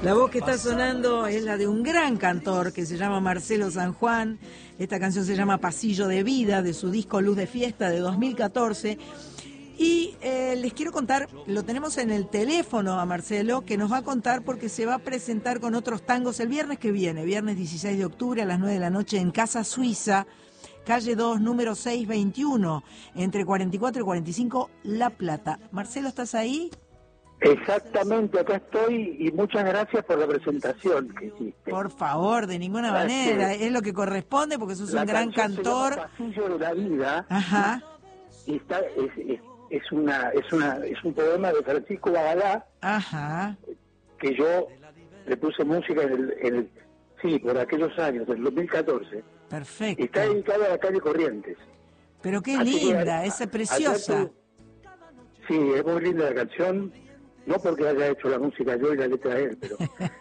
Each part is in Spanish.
La voz que está sonando es la de un gran cantor que se llama Marcelo San Juan. Esta canción se llama Pasillo de Vida, de su disco Luz de Fiesta de 2014. Y les quiero contar, lo tenemos en el teléfono a Marcelo, que nos va a contar porque se va a presentar con otros tangos el viernes que viene, viernes 16 de octubre a las 9 de la noche en Casa Suiza, calle 2, número 621, entre 44 y 45, La Plata. Marcelo, ¿estás ahí? Exactamente, acá estoy y muchas gracias por la presentación que hiciste. Por favor, de ninguna manera, es lo que corresponde porque sos un gran cantor. Se llama Pasillo de la Vida. Ajá. Y está, es un poema de Francisco Bagalá. Ajá. Que yo le puse música sí, por aquellos años, del 2014. Perfecto. Y está dedicado a la calle Corrientes. Pero qué linda, esa preciosa. Sí, es muy linda la canción. No porque haya hecho la música yo y la letra él, pero...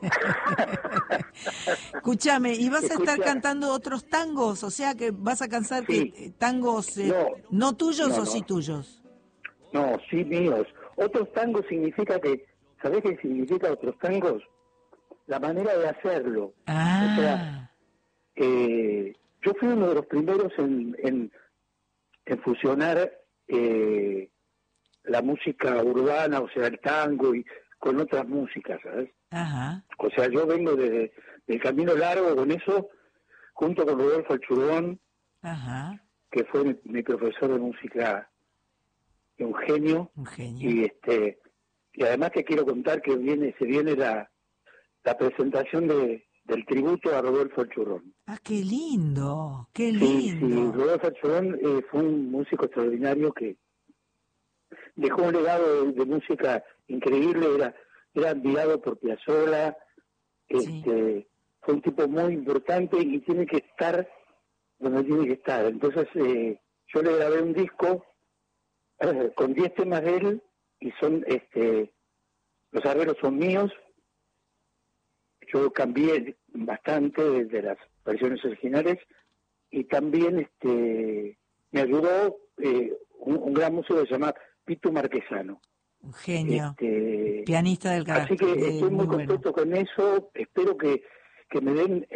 Escúchame, ¿y vas a estar cantando otros tangos? O sea, que vas a cantar tangos no tuyos o sí tuyos. No, sí míos. Otros tangos significa que... ¿Sabés qué significa otros tangos? La manera de hacerlo. Ah. O sea, yo fui uno de los primeros en fusionar... la música urbana, o sea, el tango, y con otras músicas, ¿sabes? Ajá. O sea, yo vengo del camino largo con eso, junto con Rodolfo Alchurón, ajá, que fue mi profesor de música, un genio. Un genio. Y además te quiero contar que se viene la presentación del tributo a Rodolfo Alchurón. Ah, qué lindo, qué lindo. Sí, Rodolfo Alchurón fue un músico extraordinario que dejó un legado de música increíble, era admirado por Piazzolla, fue un tipo muy importante y tiene que estar donde tiene que estar. Entonces yo le grabé un disco con 10 temas de él y son los arreglos son míos. Yo cambié bastante desde las versiones originales y también me ayudó un gran músico que se llama Pitu Marquesano. Un genio, pianista del carácter. Así que estoy muy contento con eso. Espero que me den,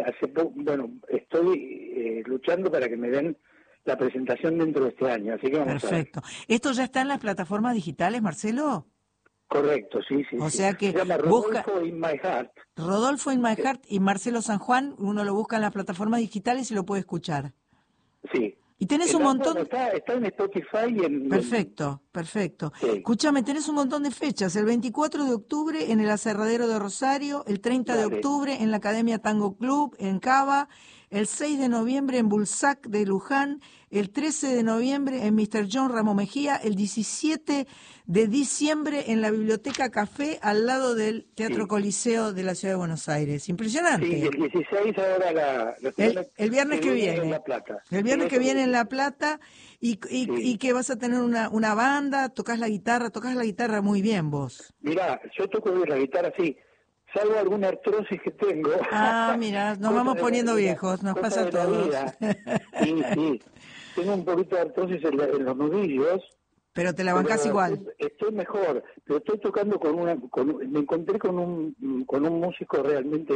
estoy luchando para que me den la presentación dentro de este año. Así que vamos a ver. Perfecto. ¿Esto ya está en las plataformas digitales, Marcelo? Correcto, sí. O sea que se llama Rodolfo in My Heart. Rodolfo in My Heart y Marcelo San Juan, uno lo busca en las plataformas digitales y lo puede escuchar. Sí. Y tenés un montón... Está en Spotify y en... Perfecto. Sí. Escúchame, tenés un montón de fechas. El 24 de octubre en el Aserradero de Rosario, el 30 de octubre en la Academia Tango Club en Cava, el 6 de noviembre en Bulsac de Luján, el 13 de noviembre en Mr. John Ramo Mejía, el 17 de diciembre en la Biblioteca Café al lado del Teatro Coliseo de la Ciudad de Buenos Aires. Impresionante. Sí, el 16 ahora el viernes que viene. En La Plata. El viernes que viene en La Plata y que vas a tener una banda, tocas la guitarra muy bien vos. Mirá, yo toco la guitarra, sí. Salvo alguna artrosis que tengo. Ah, mira, nos vamos poniendo viejos, nos pasa a todos. Sí. Tengo un poquito de artrosis en los nudillos. Pero te la bancás igual. Estoy mejor, pero estoy tocando me encontré con un músico realmente